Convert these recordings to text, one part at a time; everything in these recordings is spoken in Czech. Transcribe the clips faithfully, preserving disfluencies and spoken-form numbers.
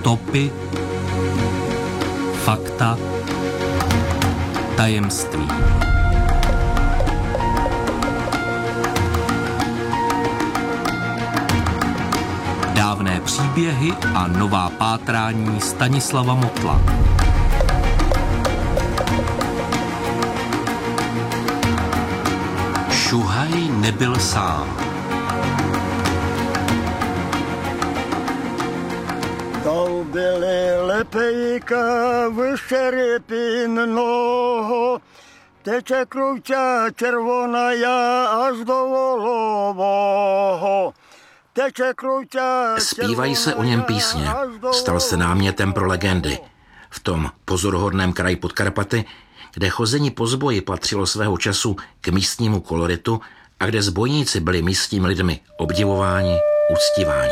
Stopy, fakta, tajemství. Dávné příběhy a nová pátrání Stanislava Motla. Šuhaj nebyl sám. To byly lepejka vyšerepinného, teče krůča červona já až do Volového. Zpívají se o něm písně. Stal se námětem pro legendy. V tom pozoruhodném kraji Podkarpaty, kde chození po zboji patřilo svého času k místnímu koloritu a kde zbojníci byli místními lidmi obdivováni, uctíváni.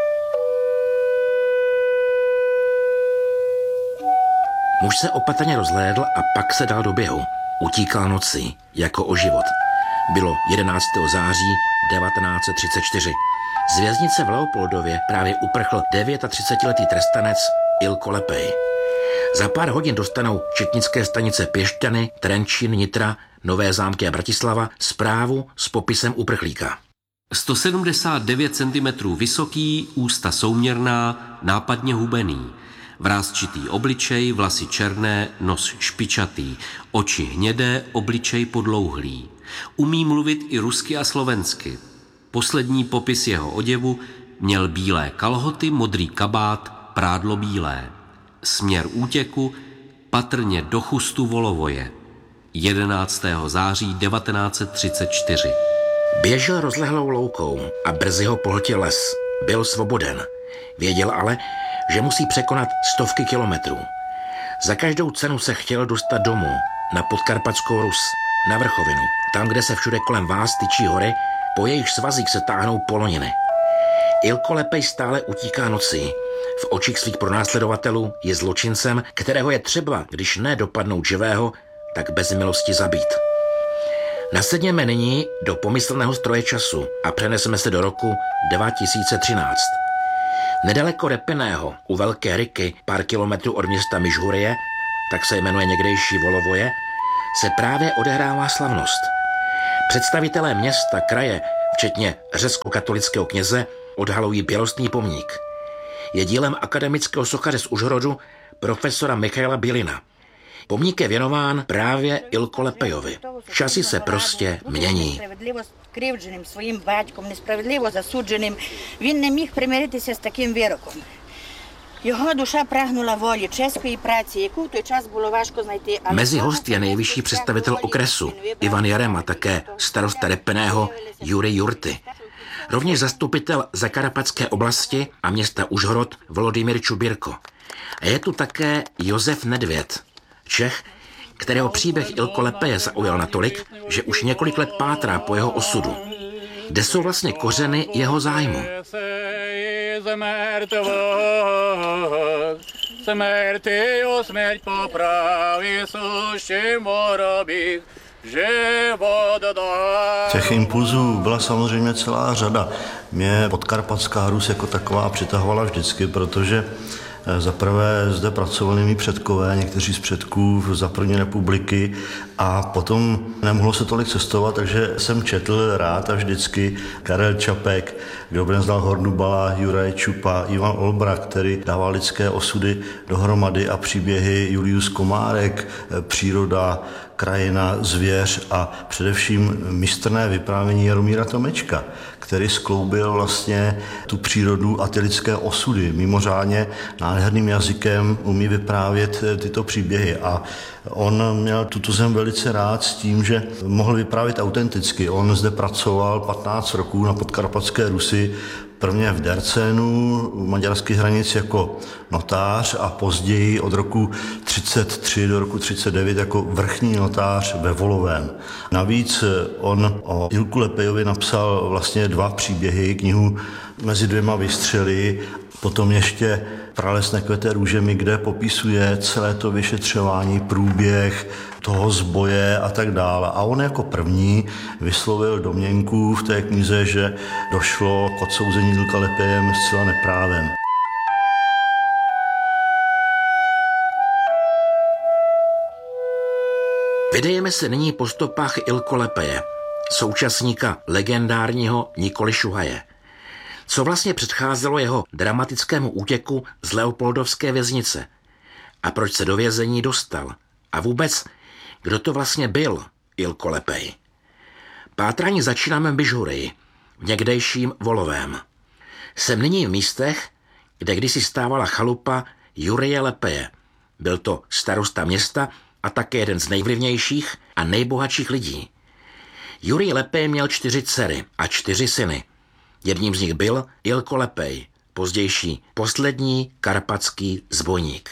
Muž se opatrně rozhlédl a pak se dal do běhu. Utíkal nocí, jako o život. Bylo jedenáctého září devatenáct set třicet čtyři. Z věznice v Leopoldově právě uprchl třicetidevítiletý trestanec Ilko Lepej. Za pár hodin dostanou četnické stanice Piešťany, Trenčín, Nitra, Nové Zámky a Bratislava zprávu s popisem uprchlíka. sto sedmdesát devět centimetrů vysoký, ústa souměrná, nápadně hubený. Vrásčitý obličej, vlasy černé, nos špičatý, oči hnědé, obličej podlouhlý. Umí mluvit i rusky a slovensky. Poslední popis jeho oděvu: měl bílé kalhoty, modrý kabát, prádlo bílé. Směr útěku patrně do chustu Volovoje. jedenáctého září devatenáct set třicet čtyři. Běžel rozlehlou loukou a brzy ho pohltil les. Byl svoboden. Věděl ale, že musí překonat stovky kilometrů. Za každou cenu se chtěl dostat domů, na Podkarpatskou Rus, na vrchovinu, tam, kde se všude kolem vás tyčí hory, po jejich svazích se táhnou poloniny. Ilko Lepej stále utíká nocí. V očích svých pronásledovatelů je zločincem, kterého je třeba, když ne dopadnout živého, tak bez milosti zabít. Nasedněme nyní do pomyslného stroje času a přeneseme se do roku dva tisíce třináct. Nedaleko Repiného, u Velké Ryky, pár kilometrů od města Mižhurie, tak se jmenuje někdejší Volovoje, se právě odehrává slavnost. Představitelé města, kraje, včetně řecko-katolického kněze, odhalují bělostný pomník. Je dílem akademického sochaře z Užhorodu, profesora Michaila Bělina. Pomník je věnován právě Ilko Lepejovi. Časy se prostě mění. Kривдженим своїм батьком, несправедливо засудженим, він не міг примиритися з таким вироком. Його душа прагнула волі, чеської праці, яку в той час було важко знайти. Mezi host je nejvyšší představitel okresu Ivan Jarema, také starosta Repeného Jurij Jurty. Rovněž zastupitel Zakarpatské oblasti a města Užhorod Volodymyr Čubírko. A je tu také Josef Nedvěd, Čech, kterého příběh Ilko Lepeje zaujal natolik, že už několik let pátrá po jeho osudu. Kde jsou vlastně kořeny jeho zájmu? Těch impulzů byla samozřejmě celá řada. Mě Podkarpatská Rus jako taková přitahovala vždycky, protože za prvé zde pracovali mý předkové, někteří z předků za první republiky, a potom nemohlo se tolik cestovat, takže jsem četl rád a vždycky Karel Čapek, kdo by neznal Hornubala, Juraj Čupa, Ivan Olbrak, který dával lidské osudy dohromady, a příběhy Julius Komárek, příroda, krajina, zvěř a především mistrné vyprávění Jaromíra Tomečka, který skloubil vlastně tu přírodu a ty lidské osudy. Mimořádně nádherným jazykem umí vyprávět tyto příběhy, a on měl tuto zem velice rád s tím, že mohl vyprávět autenticky. On zde pracoval patnáct roků na Podkarpatské Rusi, prvně v Dercénu, u maďarských hranic jako notář, a později od roku třicet tři do roku třicet devět jako vrchní notář ve Volovém. Navíc on o Ilku Lepejovi napsal vlastně dva příběhy, knihu Mezi dvěma vystřely, potom ještě Prales nekvete růžemi, kde popisuje celé to vyšetřování, průběh toho zboje a tak dále. A on jako první vyslovil domněnku v té knize, že došlo k odsouzení Ilka Lepejem zcela neprávem. Vydejeme se nyní po stopách Ilko Lepeje, současníka legendárního Nikoli Šuhaje. Co vlastně předcházelo jeho dramatickému útěku z Leopoldovské věznice? A proč se do vězení dostal? A vůbec, kdo to vlastně byl Ilko Lepej? Pátrání začínáme v Bižurii, v někdejším Volovém. Jsem nyní v místech, kde kdysi stávala chalupa Jurije Lepeje. Byl to starosta města a také jeden z nejvlivnějších a nejbohatších lidí. Jurij Lepej měl čtyři dcery a čtyři syny. Jedním z nich byl Ilko Lepej, pozdější poslední karpatský zbojník.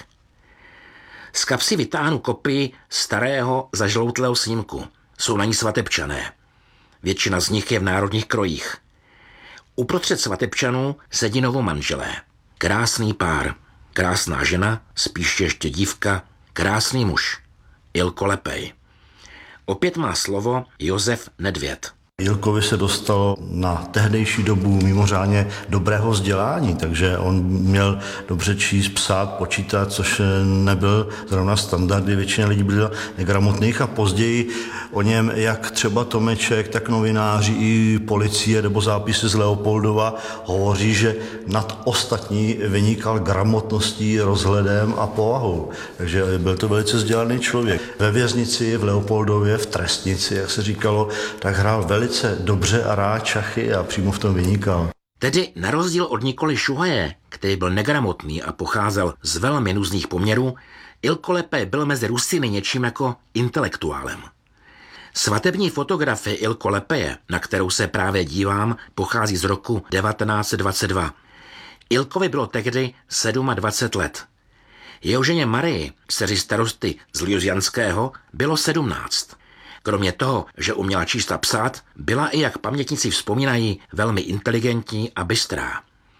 Z kapsy vytáhnu kopii starého zažloutlého snímku. Jsou na ní svatebčané. Většina z nich je v národních krojích. Uprostřed svatebčanů sedí novomanželé. Krásný pár, krásná žena, spíš ještě dívka, krásný muž. Ilko Lepej. Opět má slovo Josef Nedvěd. Ilkovi se dostalo na tehdejší dobu mimořádně dobrého vzdělání, takže on měl dobře číst, psát, počítat, což nebyl zrovna standard, kdy většina lidí byla negramotných a později o něm jak třeba Tomeček, tak novináři i policie nebo zápisy z Leopoldova hovoří, že nad ostatní vynikal gramotností, rozhledem a povahou. Takže byl to velice vzdělaný člověk. Ve věznici v Leopoldově, v trestnici, jak se říkalo, tak hrál velice dobře a rád šachy a přímo v tom vynikal. Tedy na rozdíl od Nikoli Šuhaje, který byl negramotný a pocházel z velmi nuzných poměrů, Ilko Lepej byl mezi Rusiny něčím jako intelektuálem. Svatební fotografie Ilko Lepeje, na kterou se právě dívám, pochází z roku devatenáct set dvacet dva. Ilkovi bylo tehdy dvacet sedm let. Jeho ženě Marii, dceři starosty z Ljuzianského, bylo sedmnáct. Kromě toho, že uměla číst a psát, byla i, jak pamětníci vzpomínají, velmi inteligentní a bystrá.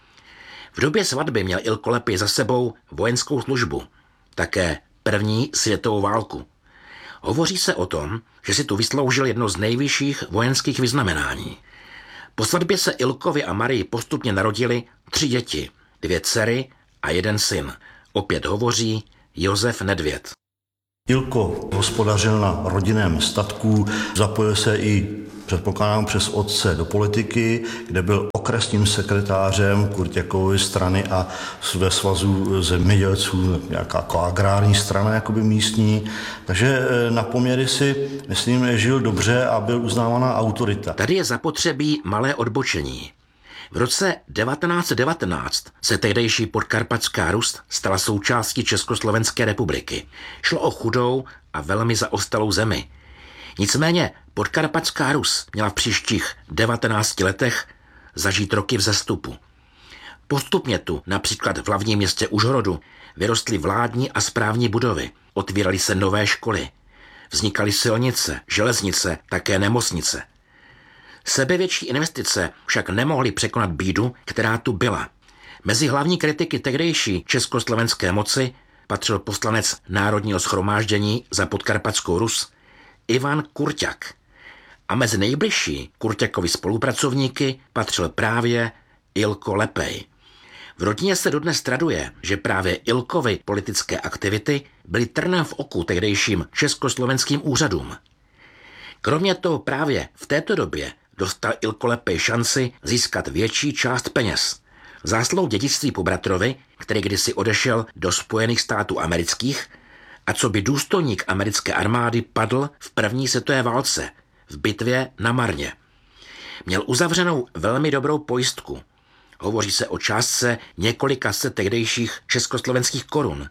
V době svatby měl Ilko Lepej za sebou vojenskou službu, také první světovou válku. Hovoří se o tom, že si tu vysloužil jedno z nejvyšších vojenských vyznamenání. Po svatbě se Ilkovi a Marii postupně narodili tři děti, dvě dcery a jeden syn. Opět hovoří Josef Nedvěd. Ilko hospodařil na rodinném statku, zapojil se i, předpokládám, přes otce do politiky, kde byl okresním sekretářem Kurtěkovy strany a ve svazu zemědělců, nějaká jako agrární strana jakoby místní. Takže na poměry si, myslím, žil dobře a byl uznávaná autorita. Tady je zapotřebí malé odbočení. V roce devatenáct set devatenáct se tehdejší Podkarpatská Rus stala součástí Československé republiky. Šlo o chudou a velmi zaostalou zemi. Nicméně Podkarpatská Rus měla v příštích devatenácti letech zažít roky vzestupu. Postupně tu, například v hlavním městě Užhorodu, vyrostly vládní a správní budovy, otvíraly se nové školy, vznikaly silnice, železnice, také nemocnice. Sebevětší investice však nemohly překonat bídu, která tu byla. Mezi hlavní kritiky tehdejší československé moci patřil poslanec Národního shromáždění za Podkarpatskou Rus Ivan Kurťak. A mezi nejbližší Kurťakovi spolupracovníky patřil právě Ilko Lepej. V rodině se dodnes traduje, že právě Ilkovy politické aktivity byly trnem v oku tehdejším československým úřadům. Kromě toho právě v této době dostal Ilko Lepej šanci získat větší část peněz. Zásluhou dědictví po bratrovi, který kdysi odešel do Spojených států amerických a co by důstojník americké armády padl v první světové válce v bitvě na Marně. Měl uzavřenou velmi dobrou pojistku. Hovoří se o částce několika set tehdejších československých korun,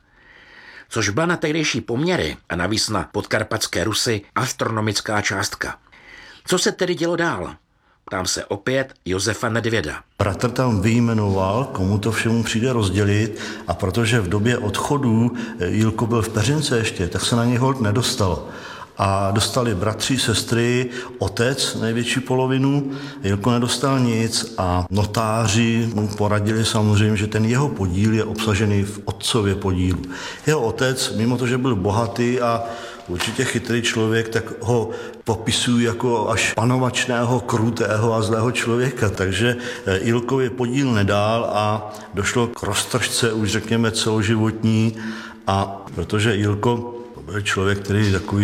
což byla na tehdejší poměry a navíc na podkarpatské Rusy astronomická částka. Co se tedy dělo dál? Ptám se opět Josefa Nedvěda. Bratr tam vyjmenoval, komu to všemu přijde rozdělit, a protože v době odchodu Ilko byl v peřince ještě, tak se na něj holt nedostalo. A dostali bratři, sestry, otec největší polovinu, Ilko nedostal nic a notáři mu poradili samozřejmě, že ten jeho podíl je obsažený v otcově podílu. Jeho otec, mimo to, že byl bohatý a určitě chytrý člověk, tak ho popisují jako až panovačného, krutého a zlého člověka. Takže Ilkovi podíl nedal a došlo k roztržce, už řekněme celoživotní, a protože Ilko byl člověk, který takový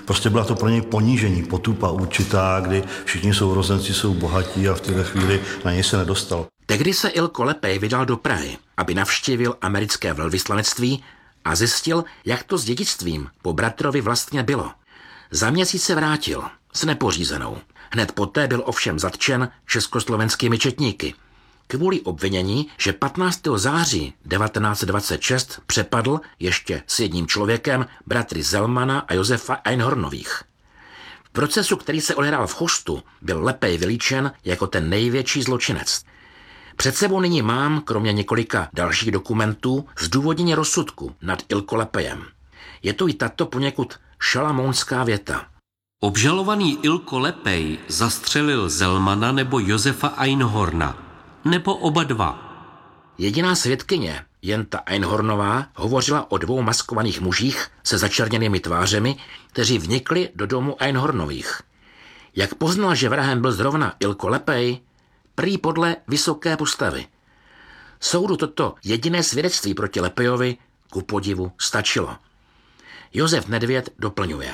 Prostě byla to pro něj ponížení, potupa určitá, kdy všichni sourozenci jsou bohatí a v této chvíli na něj se nedostal. Tehdy se Ilko Lepej vydal do Prahy, aby navštívil americké velvyslanectví a zjistil, jak to s dědictvím po bratrovi vlastně bylo. Za měsíc se vrátil s nepořízenou. Hned poté byl ovšem zatčen československými četníky kvůli obvinění, že patnáctého září devatenáct set dvacet šest přepadl ještě s jedním člověkem bratry Zelmana a Josefa Einhornových. V procesu, který se odehrál v Chostu, byl Lepej vylíčen jako ten největší zločinec. Před sebou nyní mám, kromě několika dalších dokumentů, zdůvodnění rozsudku nad Ilko Lepejem. Je to i tato poněkud šalamounská věta. Obžalovaný Ilko Lepej zastřelil Zelmana nebo Josefa Einhorna, nebo oba dva. Jediná svědkyně, Jenta Einhornová, hovořila o dvou maskovaných mužích se začerněnými tvářemi, kteří vnikli do domu Einhornových. Jak poznala, že vrahem byl zrovna Ilko Lepej? Prý podle vysoké postavy. Soudu toto jediné svědectví proti Lepejovi ku podivu stačilo. Josef Nedvěd doplňuje.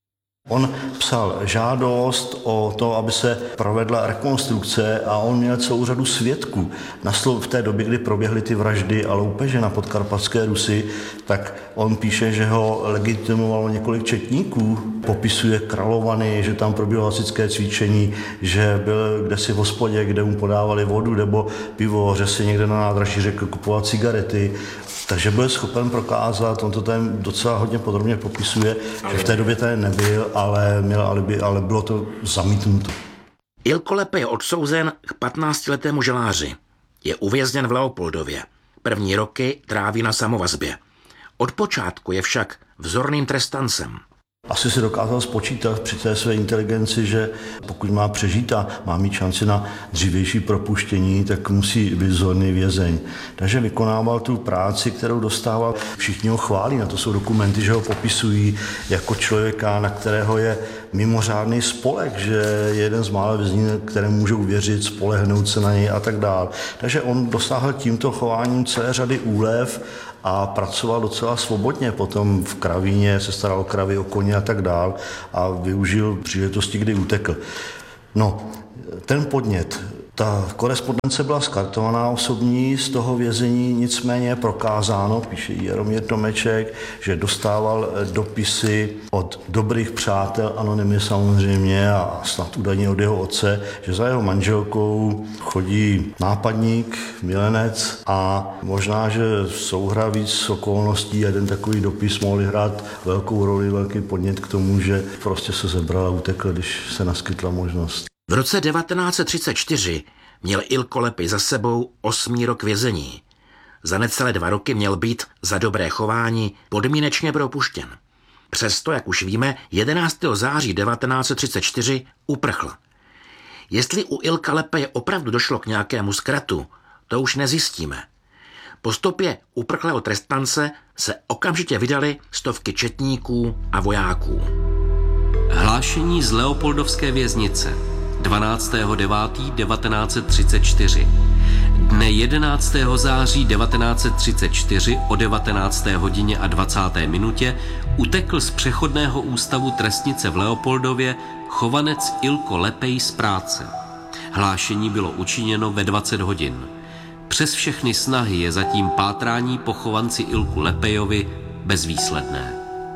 On psal žádost o to, aby se provedla rekonstrukce a on měl celou řadu svědků. V té době, kdy proběhly ty vraždy a loupeže na Podkarpatské Rusi, tak on píše, že ho legitimovalo několik četníků, popisuje královany, že tam proběhlo hasičské cvičení, že byl kdesi v hospodě, kde mu podávali vodu nebo pivo, že si někde na nádraží řekl kupovat cigarety. Takže byl schopen prokázat, on to tam docela hodně podrobně popisuje, že v té době tady nebyl, ale měl alibi, ale bylo to zamítnuto. Ilko Lepej je odsouzen k patnáctiletému žaláři. Je uvězněn v Leopoldově. První roky tráví na samovazbě. Od počátku je však vzorným trestancem. Asi si dokázal spočítat při té své inteligenci, že pokud má přežít a má mít šanci na dřívější propuštění, tak musí být vzorný vězeň. Takže vykonával tu práci, kterou dostával. Všichni ho chválí, na to jsou dokumenty, že ho popisují jako člověka, na kterého je mimořádný spolek, že je jeden z mála vězňů, kterému můžou věřit, spolehnout se na něj a tak dále. Takže on dosáhl tímto chováním celé řady úlev a pracoval docela svobodně. Potom v kravíně se staral o kravy, o koně a tak dál a využil příležitosti, kdy utekl. No, ten podnět, ta korespondence byla skartovaná osobní z toho vězení, nicméně je prokázáno, píše Jaromír Tomeček, že dostával dopisy od dobrých přátel, anonymně samozřejmě a snad údajně od jeho otce, že za jeho manželkou chodí nápadník, milenec a možná, že souhra víc okolností, jeden takový dopis mohli hrát velkou roli, velký podnět k tomu, že prostě se zebral a utekl, když se naskytla možnost. V roce devatenáct set třicet čtyři měl Ilko Lepej za sebou osmý rok vězení. Za necelé dva roky měl být za dobré chování podmínečně propuštěn. Přesto, jak už víme, jedenáctého září devatenáct set třicet čtyři uprchl. Jestli u Ilka Lepeje opravdu došlo k nějakému zkratu, to už nezjistíme. Po stopě uprchlého trestance se okamžitě vydali stovky četníků a vojáků. Hlášení z Leopoldovské věznice dvanáctého devátého devatenáct set třicet čtyři. Dne jedenáctého září devatenáct set třicet čtyři o devatenácté hodině a dvacáté minutě utekl z přechodného ústavu trestnice v Leopoldově chovanec Ilko Lepej z práce. Hlášení bylo učiněno ve dvacet hodin. Přes všechny snahy je zatím pátrání po chovanci Ilku Lepejovi bezvýsledné.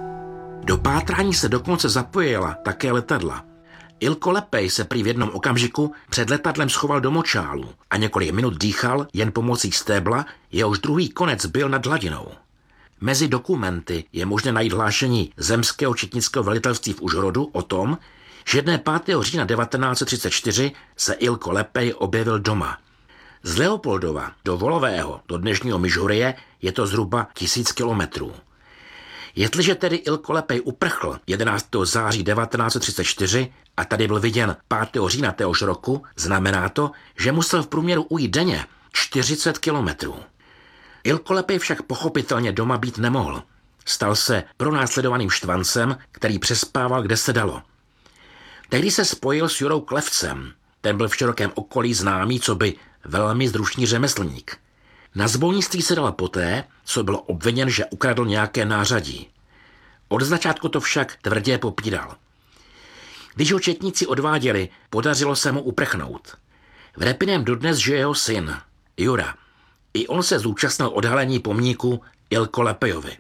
Do pátrání se dokonce zapojila také letadla. Ilko Lepej se prý v jednom okamžiku před letadlem schoval do močálu a několik minut dýchal jen pomocí stébla, jehož druhý konec byl nad hladinou. Mezi dokumenty je možné najít hlášení zemského četnického velitelství v Užhorodu o tom, že dne pátého října devatenáct set třicet čtyři se Ilko Lepej objevil doma. Z Leopoldova do Volového, do dnešního Myžhoryje, je to zhruba tisíc kilometrů. Jestliže tedy Ilko Lepej uprchl jedenáctého září devatenáct set třicet čtyři a tady byl viděn pátého října téhož roku, znamená to, že musel v průměru ujít denně čtyřicet kilometrů. Ilko Lepej však pochopitelně doma být nemohl. Stal se pronásledovaným štvancem, který přespával, kde se dalo. Tehdy se spojil s Jurou Klevcem. Ten byl v širokém okolí známý coby velmi zrušný řemeslník. Na zbojnictví se dal poté, co byl obviněn, že ukradl nějaké nářadí. Od začátku to však tvrdě popíral. Když ho četníci odváděli, podařilo se mu uprchnout. V Repinem dodnes žije jeho syn, Jura. I on se zúčastnil odhalení pomníku Ilko Lepejovi.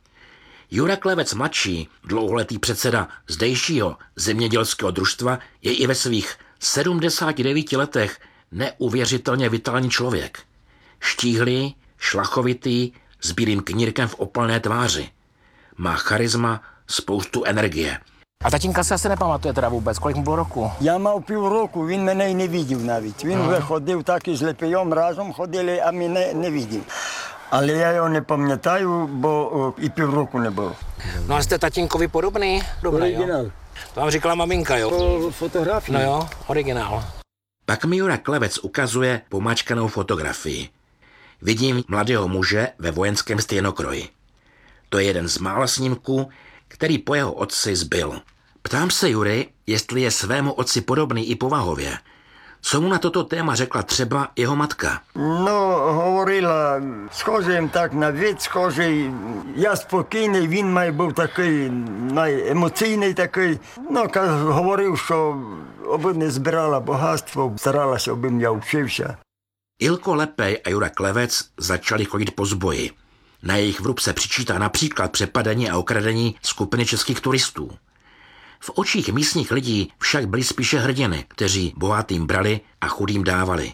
Jura Klevec mladší, dlouholetý předseda zdejšího zemědělského družstva, je i ve svých sedmdesáti devíti letech neuvěřitelně vitální člověk. Štíhlý, šlachovitý, s bílým knírkem v opalné tváři. Má charisma, spoustu energie. A tatínka se asi nepamatuje teda vůbec, kolik mu bylo roku? Я мав півроку, він мене й не видів навіть. Він вже ходив так із Лепейом, разом ходили, а мене не видів. Але я його не пам'ятаю, бо о, і півроку не було. No a jste tatínkovi podobný? Dobrý, jo? To vám říkala maminka, jo? Po fotografii. No jo, originál. Pak mi Jura Klevec ukazuje pomáčkanou fotografii. Vidím mladého muže ve vojenském stejnokroji. To je jeden z mála snímků, který po jeho otci zbyl. Ptám se Jury, jestli je svému otci podobný i povahově. Co mu na toto téma řekla třeba jeho matka? Ну, говорила, схожий так на вид, схожий. Я спокійний, він має був такий, має емоційний такий. Ну, каже, говорив, що аби не збирала багатство, старалася, аби я вчився. Ilko Lepej a Jura Klevec začali chodit po zboji. Na jejich vrub se přičítá například přepadení a okradení skupiny českých turistů. V očích místních lidí však byli spíše hrdiny, kteří bohatým brali a chudým dávali.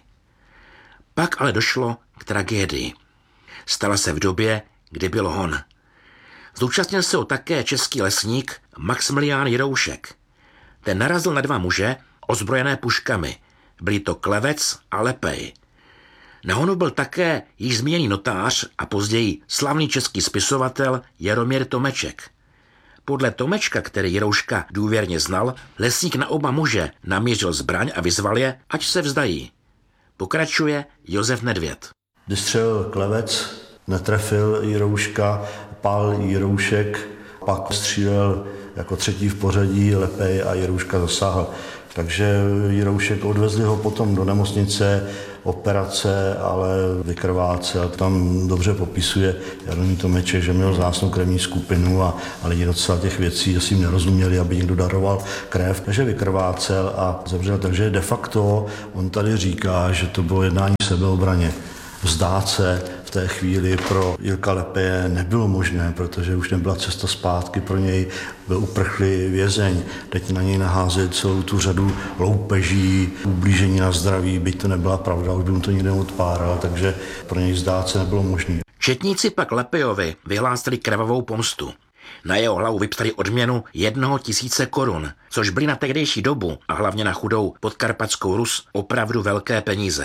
Pak ale došlo k tragédii. Stala se v době, kdy byl hon. Zúčastnil se ho také český lesník Maximilián Jiroušek. Ten narazil na dva muže ozbrojené puškami. Byli to Klevec a Lepej. Na honu byl také již zmíněný notář a později slavný český spisovatel Jaromír Tomeček. Podle Tomečka, který Jirouška důvěrně znal, lesník na oba muže namířil zbraň a vyzval je, ať se vzdají. Pokračuje Josef Nedvěd. Když střelil Klevec, netrefil Jirouška, pál Jiroušek, pak střílel jako třetí v pořadí Lepej a Jirouška zasáhl. Takže Jiroušek odvezli ho potom do nemocnice, operace, ale vykrvácel. Tam dobře popisuje Jaromír Tomeček, že měl vzácnou krevní skupinu a, a lidi docela těch věcí, že si jim nerozuměli, aby někdo daroval krev. Takže vykrvácel a zemřel. Takže de facto on tady říká, že to bylo jednání v sebeobraně. Vzdát se v té chvíli pro Ilka Lepeje nebylo možné, protože už nebyla cesta zpátky pro něj, byl uprchlý vězeň. Teď na něj naházet celou tu řadu loupeží, ublížení na zdraví, byť to nebyla pravda, už by mu to nikdo odpáral, takže pro něj vzdát se nebylo možné. Četníci pak Lepejovi vyhlásili krvavou pomstu. Na jeho hlavu vypsali odměnu jednoho tisíce korun, což byly na tehdejší dobu a hlavně na chudou podkarpatskou Rus opravdu velké peníze.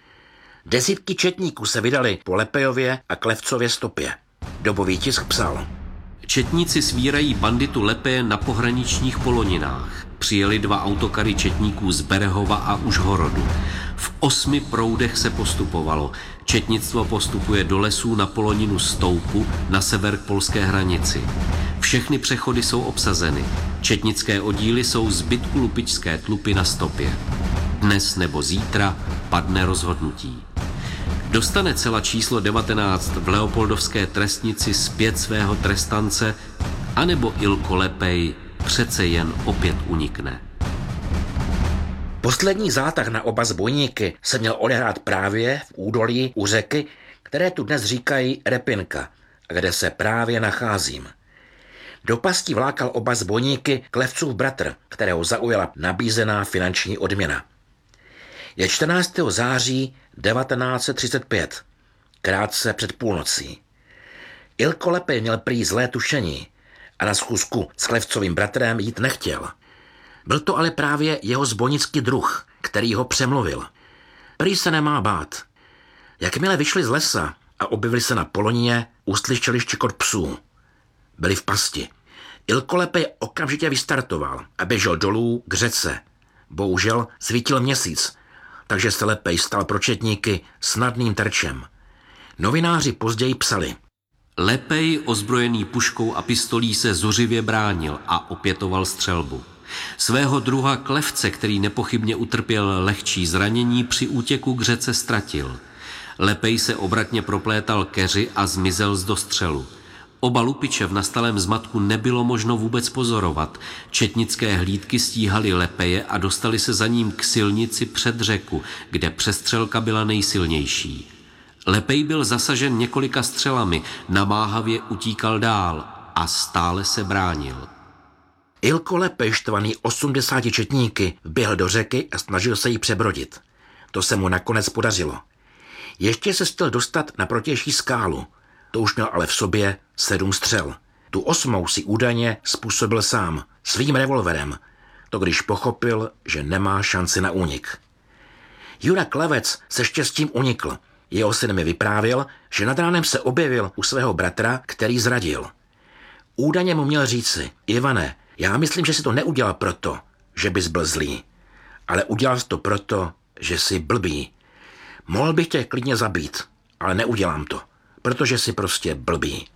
Desítky četníků se vydali po Lepejově a Klevcově stopě. Dobový tisk psal. Četníci svírají banditu Lepeje na pohraničních poloninách. Přijeli dva autokary četníků z Berehova a Užhorodu. V osmi proudech se postupovalo. Četnictvo postupuje do lesů na poloninu Stoupu na sever k polské hranici. Všechny přechody jsou obsazeny. Četnické oddíly jsou zbytku lupičské tlupy na stopě. Dnes nebo zítra padne rozhodnutí. Dostane cela číslo devatenáct v Leopoldovské trestnici zpět svého trestance, anebo Ilko Lepej přece jen opět unikne. Poslední zátah na oba zbojníky se měl odehrát právě v údolí u řeky, které tu dnes říkají Repinka, kde se právě nacházím. Do pasti vlákal oba zbojníky Klevcův bratr, kterého zaujala nabízená finanční odměna. Je čtrnáctého září devatenáct set třicet pět, krátce před půlnocí. Ilko Lepej měl prý zlé tušení a na schůzku s Klevcovým bratrem jít nechtěl. Byl to ale právě jeho zbojnický druh, který ho přemluvil. Prý se nemá bát. Jakmile vyšli z lesa a objevili se na polonině, uslyšeli štěkot psů. Byli v pasti. Ilko Lepej okamžitě vystartoval a běžel dolů k řece. Bohužel svítil měsíc, takže se Lepej stal pro četníky snadným terčem. Novináři později psali. Lepej, ozbrojený puškou a pistolí, se zuřivě bránil a opětoval střelbu. Svého druha Klevce, který nepochybně utrpěl lehčí zranění, při útěku k řece ztratil. Lepej se obratně proplétal keři a zmizel z dostřelu. Oba lupiče v nastalém zmatku nebylo možno vůbec pozorovat. Četnické hlídky stíhaly Lepeje a dostali se za ním k silnici před řeku, kde přestřelka byla nejsilnější. Lepej byl zasažen několika střelami, namáhavě utíkal dál a stále se bránil. Ilko Lepej, štvaný osmdesáti četníky, běhl do řeky a snažil se jí přebrodit. To se mu nakonec podařilo. Ještě se chtěl dostat na protější skálu. To už měl ale v sobě sedm střel. Tu osmou si údajně způsobil sám, svým revolverem. To když pochopil, že nemá šanci na únik. Jura Klevec se štěstím unikl. Jeho syn mi vyprávěl, že nad ránem se objevil u svého bratra, který zradil. Údajně mu měl říci: Ivane, já myslím, že si to neudělal proto, že bys byl zlý, ale udělal jsi to proto, že jsi blbý. Mohl bych tě klidně zabít, ale neudělám to, protože jsi prostě blbý.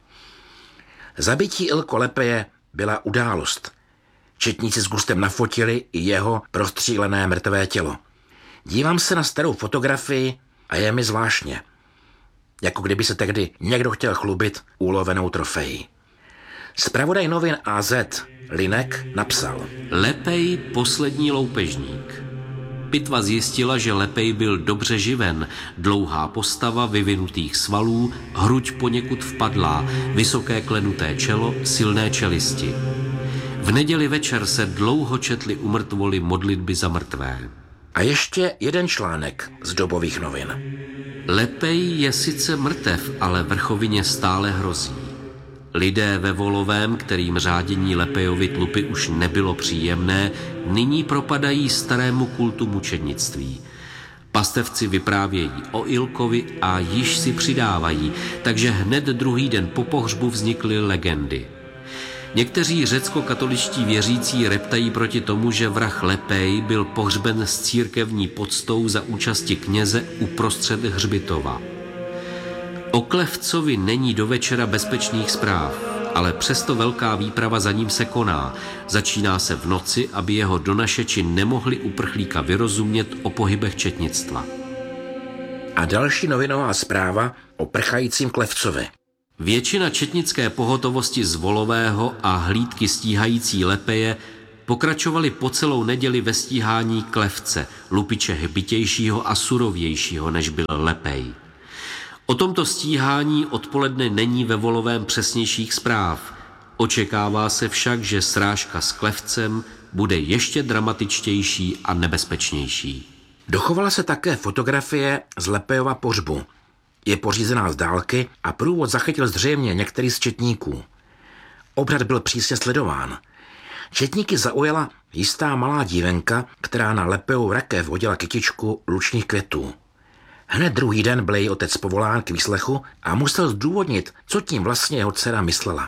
Zabití Ilko Lepeje byla událost. Četníci s gustem nafotili i jeho prostřílené mrtvé tělo. Dívám se na starou fotografii a je mi zvláštně. Jako kdyby se tehdy někdo chtěl chlubit ulovenou trofejí. Zpravodaj novin A Z Linek napsal: Lepej poslední loupežník. Pitva zjistila, že Lepej byl dobře živen, dlouhá postava vyvinutých svalů, hruď poněkud vpadlá, vysoké klenuté čelo, silné čelisti. V neděli večer se dlouho četly u mrtvoly modlitby za mrtvé. A ještě jeden článek z dobových novin. Lepej je sice mrtev, ale vrchovině stále hrozí. Lidé ve Volovém, kterým řádění Lepejovi tlupy už nebylo příjemné, nyní propadají starému kultu mučednictví. Pastevci vyprávějí o Ilkovi a již si přidávají, takže hned druhý den po pohřbu vznikly legendy. Někteří řecko-katoličtí věřící reptají proti tomu, že vrah Lepej byl pohřben s církevní poctou za účasti kněze uprostřed hřbitova. O Klevcovi není do večera bezpečných zpráv, ale přesto velká výprava za ním se koná. Začíná se v noci, aby jeho donašeči nemohli uprchlíka vyrozumět o pohybech četnictva. A další novinová zpráva o prchajícím Klevcovi. Většina četnické pohotovosti z Volového a hlídky stíhající Lepeje pokračovali po celou neděli ve stíhání Klevce, lupiče hbitějšího a surovějšího, než byl Lepej. O tomto stíhání odpoledne není ve Volovém přesnějších zpráv. Očekává se však, že srážka s Klevcem bude ještě dramatičtější a nebezpečnější. Dochovala se také fotografie z Lepejova pohřbu. Je pořízená z dálky a průvod zachytil zřejmě některý z četníků. Obřad byl přísně sledován. Četníky zaujala jistá malá dívenka, která na Lepejov rakev hodila kytičku lučních květů. Hned druhý den byl její otec povolán k výslechu a musel zdůvodnit, co tím vlastně jeho dcera myslela.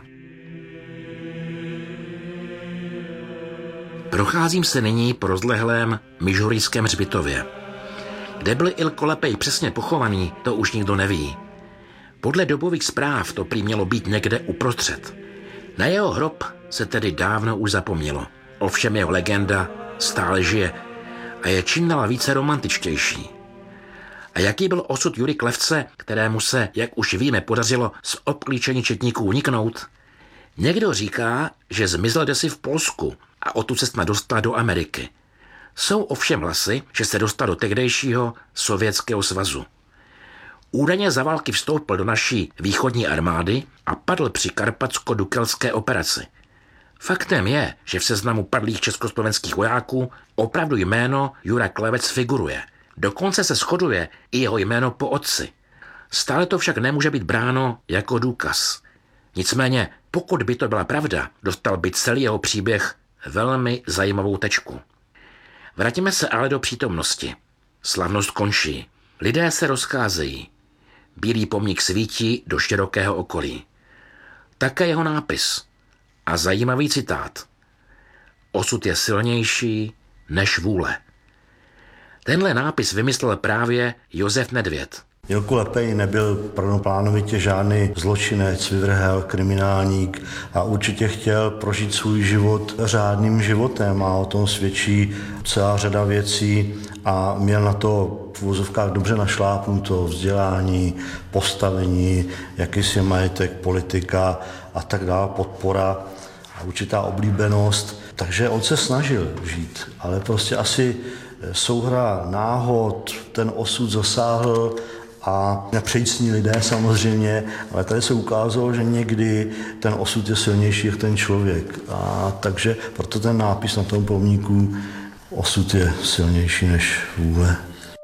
Procházím se nyní po rozlehlém Myžurijském hřbitově. Kde byl Ilko Lepej přesně pochovaný, to už nikdo neví. Podle dobových zpráv to prý mělo být někde uprostřed. Na jeho hrob se tedy dávno už zapomnělo. Ovšem jeho legenda stále žije a je čím dál více romantičtější. A jaký byl osud Jury Klevce, kterému se, jak už víme, podařilo z obklíčení četníků uniknout? Někdo říká, že zmizel desi v Polsku a odtud se snad dostal do Ameriky. Jsou ovšem hlasy, že se dostal do tehdejšího Sovětského svazu. Údajně za války vstoupil do naší východní armády a padl při karpatsko-dukelské operaci. Faktem je, že v seznamu padlých československých vojáků opravdu jméno Jura Klevec figuruje. Dokonce se shoduje i jeho jméno po otci. Stále to však nemůže být bráno jako důkaz. Nicméně, pokud by to byla pravda, dostal by celý jeho příběh velmi zajímavou tečku. Vrátíme se ale do přítomnosti. Slavnost končí. Lidé se rozcházejí. Bílý pomník svítí do širokého okolí. Také jeho nápis. A zajímavý citát. Osud je silnější než vůle. Tenhle nápis vymyslel právě Josef Nedvěd. Ilko Lepej nebyl prvoplánovitě žádný zločinec, vyvrhel, kriminálník a určitě chtěl prožít svůj život řádným životem a o tom svědčí celá řada věcí a měl na to v uvozovkách dobře našlápnuto vzdělání, postavení, jakýsi majetek, politika a tak dále, podpora a určitá oblíbenost. Takže on se snažil žít, ale prostě asi souhra náhod, ten osud zasáhl a nepřejícní lidé samozřejmě, ale tady se ukázalo, že někdy ten osud je silnější jak ten člověk. A takže proto ten nápis na tom pomníku osud je silnější než vůle.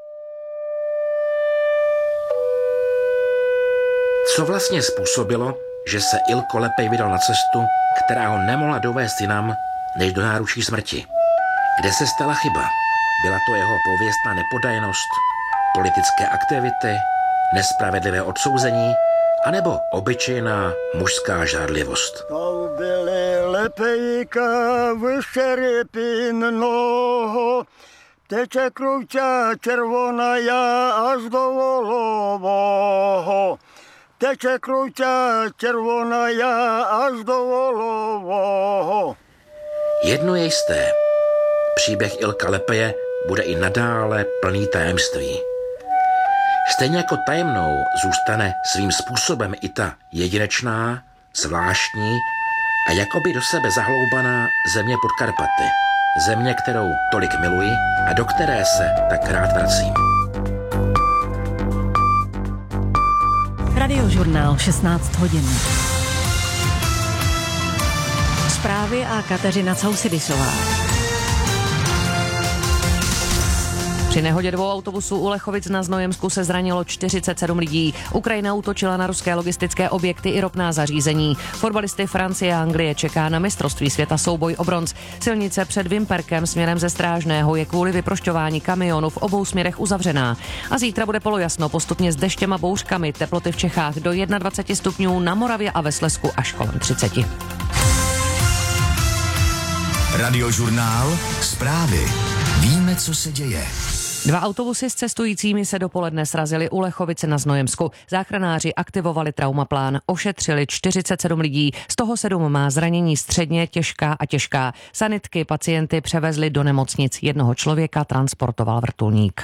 Co vlastně způsobilo, že se Ilko Lepej vydal na cestu, která ho nemohla dovést jinam než do náručí smrti? Kde se stala chyba? Byla to jeho pověstná nepodajnost, politické aktivity, nespravedlivé odsouzení, anebo obyčejná mužská žádlivost? To byly Lepejka vyšerepin noho, teče kruča červona já až do Volovoho. Teče kruča červona já až do Volovoho. Jedno je jisté. Příběh Ilka Lepeje bude i nadále plný tajemství. Stejně jako tajemnou zůstane svým způsobem i ta jedinečná, zvláštní a jakoby do sebe zahloubaná země Podkarpaty. Země, kterou tolik miluji a do které se tak rád vracím. Radiožurnál šestnáct hodin. Zprávy a Kateřina Causidisová. Při nehodě dvou autobusů u Lechovic na Znojemsku se zranilo čtyřicet sedm lidí. Ukrajina útočila na ruské logistické objekty i ropná zařízení. Fotbalisty Francie a Anglie čeká na mistrovství světa souboj o bronz. Silnice před Vimperkem směrem ze Strážného je kvůli vyprošťování kamionů v obou směrech uzavřená. A zítra bude polojasno, postupně s deštěm a bouřkami, teploty v Čechách do dvacet jedna stupňů, na Moravě a ve Slezsku až kolem třicet. Radiožurnál, zprávy. Víme, co se děje. Dva autobusy s cestujícími se dopoledne srazily u Lechovice na Znojemsku. Záchranáři aktivovali traumaplán, ošetřili čtyřicet sedm lidí, z toho sedm má zranění středně, těžká a těžká. Sanitky pacienty převezli do nemocnic, jednoho člověka transportoval vrtulník.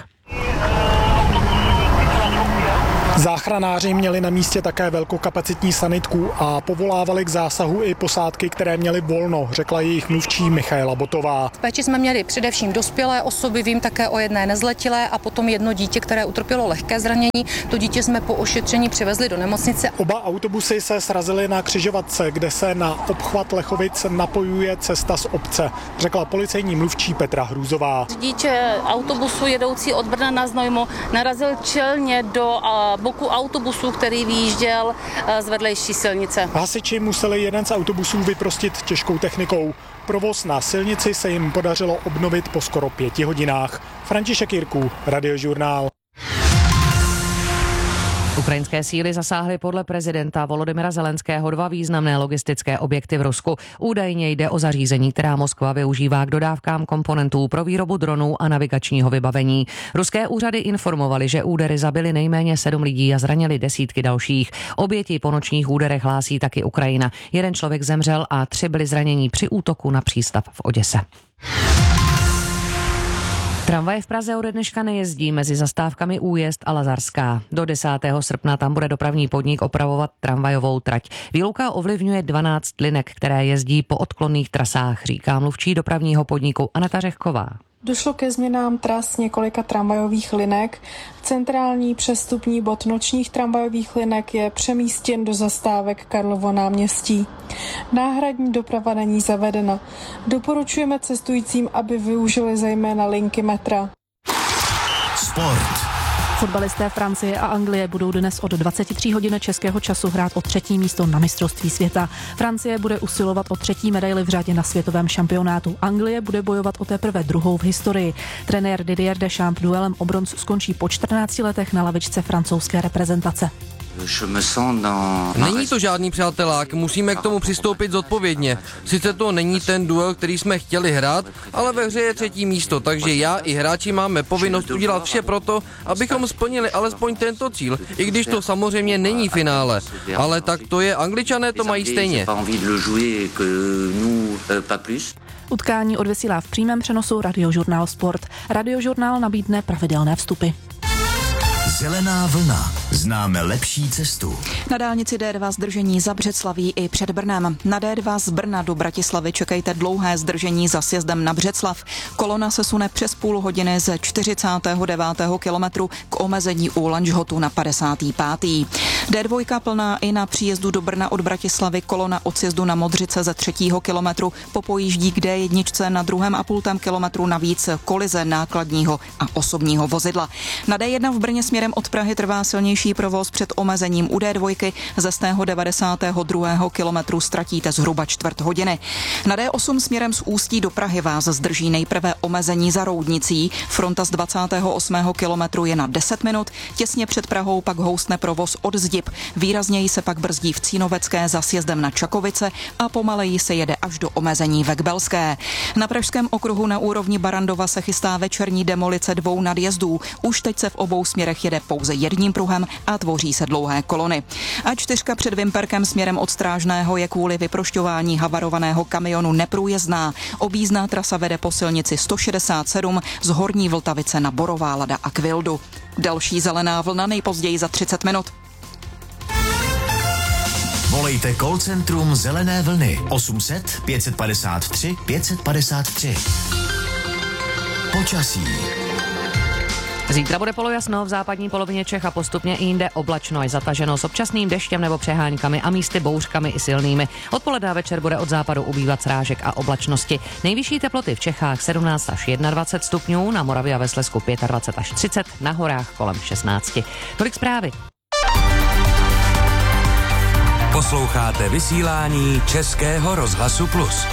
Záchranáři měli na místě také velkokapacitní sanitku a povolávali k zásahu i posádky, které měly volno, řekla jejich mluvčí Michaela Botová. V péči jsme měli především dospělé osoby, vím také o jedné nezletilé a potom jedno dítě, které utrpělo lehké zranění. To dítě jsme po ošetření přivezli do nemocnice. Oba autobusy se srazily na křižovatce, kde se na obchvat Lechovic napojuje cesta z obce, řekla policejní mluvčí Petra Hrůzová. Řidič autobusu jedoucí od Brna na Znojmo narazil čelně do boku autobusu, který vyjížděl z vedlejší silnice. Hasiči museli jeden z autobusů vyprostit těžkou technikou. Provoz na silnici se jim podařilo obnovit po skoro pěti hodinách. František Jirků, Radiožurnál. Ukrajinské síly zasáhly podle prezidenta Volodymyra Zelenského dva významné logistické objekty v Rusku. Údajně jde o zařízení, která Moskva využívá k dodávkám komponentů pro výrobu dronů a navigačního vybavení. Ruské úřady informovaly, že údery zabily nejméně sedm lidí a zranili desítky dalších. Oběti po nočních úderech hlásí taky Ukrajina. Jeden člověk zemřel a tři byli zranění při útoku na přístav v Oděse. Tramvaje v Praze ode dneška nejezdí mezi zastávkami Újezd a Lazarská. Do desátého srpna tam bude dopravní podnik opravovat tramvajovou trať. Výluka ovlivňuje dvanáct linek, které jezdí po odklonných trasách, říká mluvčí dopravního podniku Aneta Řehková. Došlo ke změnám tras několika tramvajových linek. Centrální přestupní bod nočních tramvajových linek je přemístěn do zastávek Karlovo náměstí. Náhradní doprava není zavedena. Doporučujeme cestujícím, aby využili zejména linky metra. Sport. Fotbalisté Francie a Anglie budou dnes od dvacet tři hodin českého času hrát o třetí místo na mistrovství světa. Francie bude usilovat o třetí medaili v řadě na světovém šampionátu. Anglie bude bojovat o teprve druhou v historii. Trenér Didier Deschamps duelem o bronz skončí po čtrnácti letech na lavičce francouzské reprezentace. Není to žádný přátelák, musíme k tomu přistoupit zodpovědně. Sice to není ten duel, který jsme chtěli hrát, ale ve hře je třetí místo, takže já i hráči máme povinnost udělat vše proto, abychom splnili alespoň tento cíl, i když to samozřejmě není finále. Ale tak to je, Angličané to mají stejně. Utkání odvysílá v přímém přenosu Radiožurnál Sport. Radiožurnál nabídne pravidelné vstupy. Zelená vlna. Známe lepší cestu. Na dálnici D dva zdržení za Břeclaví i před Brnem. Na D dva z Brna do Bratislavy čekejte dlouhé zdržení za sjezdem na Břeclav. Kolona se sune přes půl hodiny ze čtyřicátého devátého kilometru k omezení u Lanžhotu na padesátý pátý D dva plná i na příjezdu do Brna od Bratislavy. Kolona od sjezdu na Modřice ze třetího kilometru popojíždí k D jedna na druhém a půltém kilometru navíc kolize nákladního a osobního vozidla. Na D jedna v Brně směrem od Prahy trvá silnější provoz před omezením u D dva. Ze stého devadesátého druhého kilometru ztratíte zhruba čtvrt hodiny. Na D osm směrem z Ústí do Prahy vás zdrží nejprve omezení za Roudnicí. Fronta z dvacátého osmého kilometru je na deset minut. Těsně před Prahou pak houstne provoz od Zdib. Výrazněji se pak brzdí v Cínovecké za sjezdem na Čakovice a pomaleji se jede až do omezení ve Kbelské. Na pražském okruhu na úrovni Barandova se chystá večerní demolice dvou nadjezdů. Už teď se v obou směrech jede pouze jedním pruhem a tvoří se dlouhé kolony. A čtyřka před Vimperkem směrem od Strážného je kvůli vyprošťování havarovaného kamionu neprůjezdná. Objízdná trasa vede po silnici sto šedesát sedm z Horní Vltavice na Borová Lada a Kvildu. Další zelená vlna nejpozději za třicet minut. Volejte call centrum Zelené vlny osm set pět padesát tři pět padesát tři. Počasí. Zítra bude polojasno v západní polovině Čech a postupně i jinde oblačno až zataženo s občasným deštěm nebo přeháňkami a místy bouřkami i silnými. Odpoledne a večer bude od západu ubývat srážek a oblačnosti. Nejvyšší teploty v Čechách sedmnáct až dvacet jedna stupňů, na Moravě a ve Slezsku dvacet pět až třicet, na horách kolem šestnáct. Tolik zprávy. Posloucháte vysílání Českého rozhlasu Plus.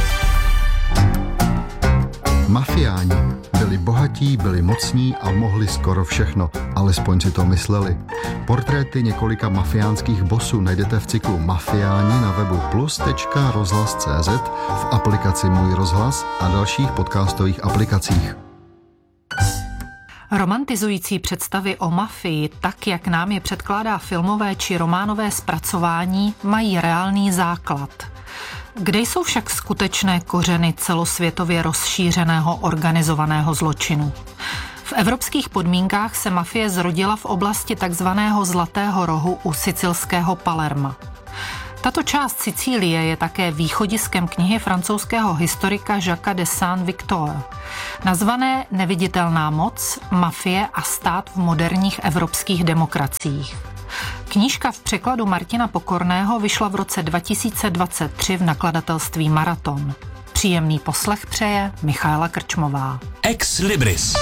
Mafiáni byli bohatí, byli mocní a mohli skoro všechno, alespoň si to mysleli. Portréty několika mafiánských bosů najdete v cyklu Mafiáni na webu plus tečka rozhlas tečka cé zet, v aplikaci Můj rozhlas a dalších podcastových aplikacích. Romantizující představy o mafii, tak jak nám je předkládá filmové či románové zpracování, mají reálný základ. Kde jsou však skutečné kořeny celosvětově rozšířeného organizovaného zločinu? V evropských podmínkách se mafie zrodila v oblasti takzvaného Zlatého rohu u sicilského Palerma. Tato část Sicílie je také východiskem knihy francouzského historika Jacques de Saint-Victor, nazvané Neviditelná moc, mafie a stát v moderních evropských demokraciích. Knížka v překladu Martina Pokorného vyšla v roce dva tisíce dvacet tři v nakladatelství Maraton. Příjemný poslech přeje Michaela Krčmová. Ex Libris.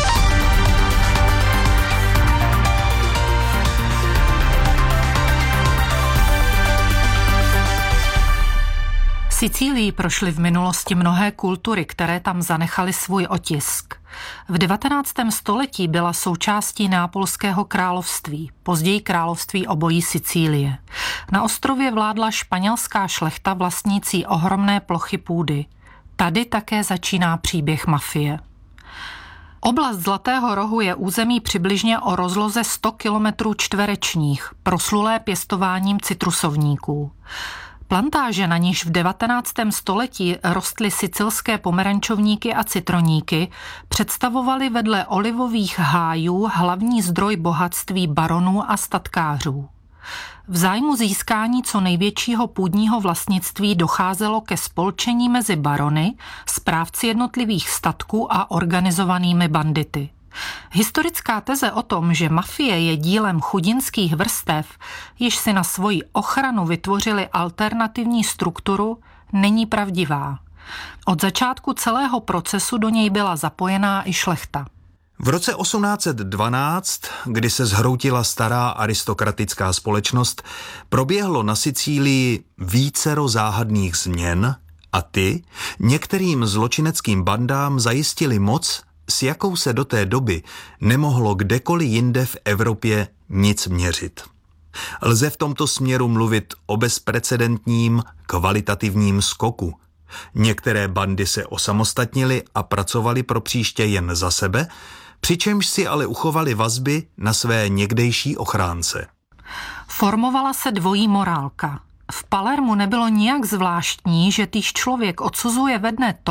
Sicílií prošly v minulosti mnohé kultury, které tam zanechaly svůj otisk. V devatenáctém století byla součástí Neapolského království, později království obojí Sicílie. Na ostrově vládla španělská šlechta vlastnící ohromné plochy půdy. Tady také začíná příběh mafie. Oblast Zlatého rohu je území přibližně o rozloze sto kilometrů čtverečních, proslulé pěstováním citrusovníků. Plantáže, na níž v devatenáctém století rostly sicilské pomerančovníky a citroníky, představovaly vedle olivových hájů hlavní zdroj bohatství baronů a statkářů. V zájmu získání co největšího půdního vlastnictví docházelo ke spolčení mezi barony, správci jednotlivých statků a organizovanými bandity. Historická teze o tom, že mafie je dílem chudinských vrstev, již si na svoji ochranu vytvořili alternativní strukturu, není pravdivá. Od začátku celého procesu do něj byla zapojená i šlechta. V roce osmnáct set dvanáct, kdy se zhroutila stará aristokratická společnost, proběhlo na Sicílii vícero záhadných změn a ty některým zločineckým bandám zajistili moc, s jakou se do té doby nemohlo kdekoliv jinde v Evropě nic měřit. Lze v tomto směru mluvit o bezprecedentním kvalitativním skoku. Některé bandy se osamostatnily a pracovaly pro příště jen za sebe, přičemž si ale uchovali vazby na své někdejší ochránce. Formovala se dvojí morálka. V Palermu nebylo nijak zvláštní, že týž člověk odsuzuje ve dne to,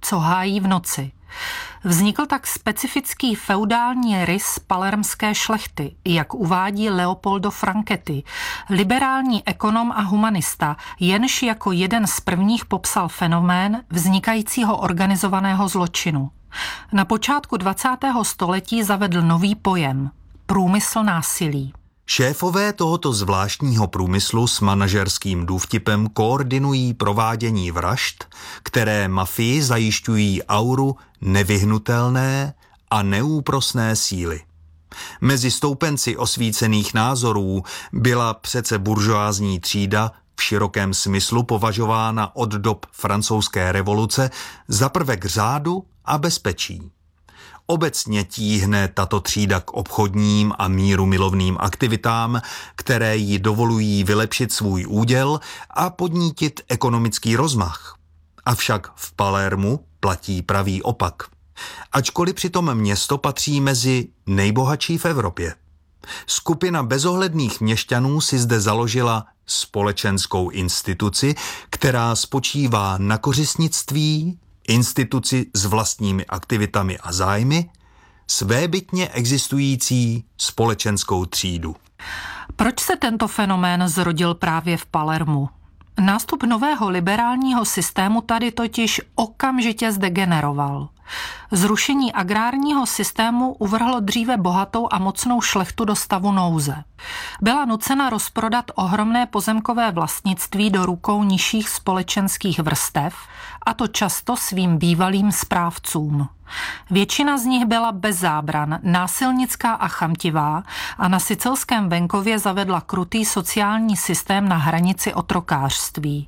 co hájí v noci. Vznikl tak specifický feudální rys palermské šlechty, jak uvádí Leopoldo Franchetti, liberální ekonom a humanista, jenž jako jeden z prvních popsal fenomén vznikajícího organizovaného zločinu. Na počátku dvacátého století zavedl nový pojem – průmysl násilí. Šéfové tohoto zvláštního průmyslu s manažerským důvtipem koordinují provádění vražd, které mafii zajišťují auru nevyhnutelné a neúprosné síly. Mezi stoupenci osvícených názorů byla přece buržoázní třída v širokém smyslu považována od dob francouzské revoluce za prvek řádu a bezpečí. Obecně tíhne tato třída k obchodním a mírumilovným aktivitám, které jí dovolují vylepšit svůj úděl a podnítit ekonomický rozmach. Avšak v Palermu platí pravý opak. Ačkoliv přitom město patří mezi nejbohatší v Evropě. Skupina bezohledných měšťanů si zde založila společenskou instituci, která spočívá na kořistnictví, instituci s vlastními aktivitami a zájmy, svébytně existující společenskou třídu. Proč se tento fenomén zrodil právě v Palermu? Nástup nového liberálního systému tady totiž okamžitě zdegeneroval. Zrušení agrárního systému uvrhlo dříve bohatou a mocnou šlechtu do stavu nouze. Byla nucena rozprodat ohromné pozemkové vlastnictví do rukou nižších společenských vrstev, a to často svým bývalým správcům. Většina z nich byla bez zábran, násilnická a chamtivá a na sicilském venkově zavedla krutý sociální systém na hranici otrokářství.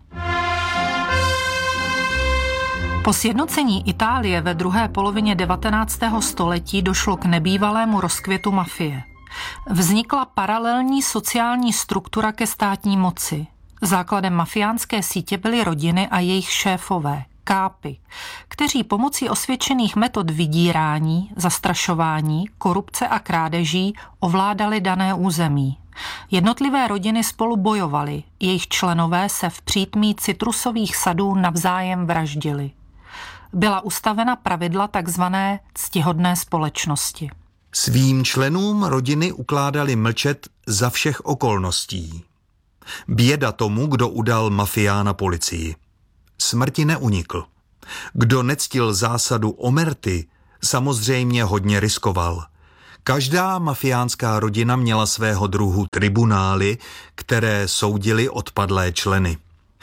Po sjednocení Itálie ve druhé polovině devatenáctého století došlo k nebývalému rozkvětu mafie. Vznikla paralelní sociální struktura ke státní moci. Základem mafiánské sítě byly rodiny a jejich šéfové, kápy, kteří pomocí osvědčených metod vydírání, zastrašování, korupce a krádeží ovládali dané území. Jednotlivé rodiny spolu bojovaly, jejich členové se v přítmí citrusových sadů navzájem vraždili. Byla ustavena pravidla takzvané ctihodné společnosti. Svým členům rodiny ukládali mlčet za všech okolností. Běda tomu, kdo udal mafiána policii. Smrti neunikl. Kdo nectil zásadu omerty, samozřejmě hodně riskoval. Každá mafiánská rodina měla svého druhu tribunály, které soudily odpadlé členy.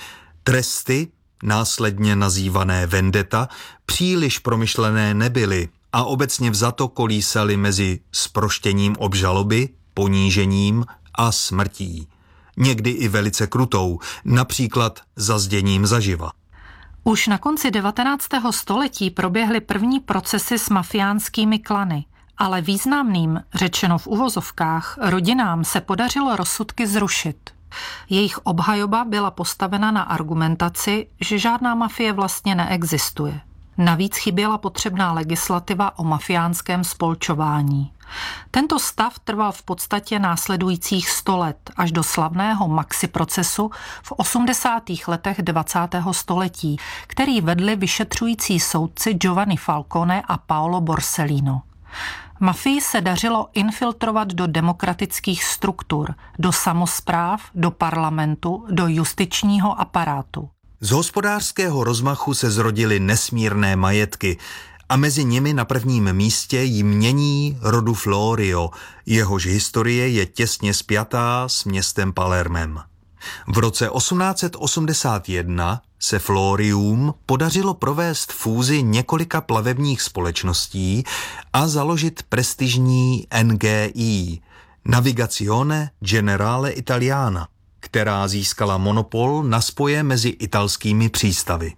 Tresty, následně nazývané vendetta, příliš promyšlené nebyly a obecně vzato kolísaly mezi zproštěním obžaloby, ponížením a smrtí. Někdy i velice krutou, například zazděním zaživa. Už na konci devatenáctého století proběhly první procesy s mafiánskými klany, ale významným, řečeno v uvozovkách, rodinám se podařilo rozsudky zrušit. Jejich obhajoba byla postavena na argumentaci, že žádná mafie vlastně neexistuje. Navíc chyběla potřebná legislativa o mafiánském spolčování. Tento stav trval v podstatě následujících sto let, až do slavného Maxi procesu v osmdesátých letech dvacátého století, který vedli vyšetřující soudci Giovanni Falcone a Paolo Borsellino. Mafii se dařilo infiltrovat do demokratických struktur, do samospráv, do parlamentu, do justičního aparátu. Z hospodářského rozmachu se zrodily nesmírné majetky a mezi nimi na prvním místě jmění rodu Florio, jehož historie je těsně spjatá s městem Palermem. V roce osmnáct osmdesát jedna se Florium podařilo provést fúzi několika plavebních společností a založit prestižní N G I, Navigazione Generale Italiana, která získala monopol na spoje mezi italskými přístavy.